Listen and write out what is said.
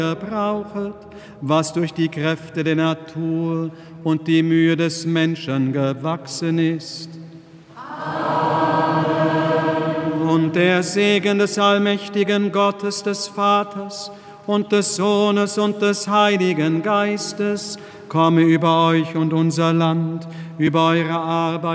gebrauchet, was durch die Kräfte der Natur und die Mühe des Menschen gewachsen ist. Amen. Und der Segen des allmächtigen Gottes, des Vaters und des Sohnes und des Heiligen Geistes komme über euch und unser Land, über eure Arbeit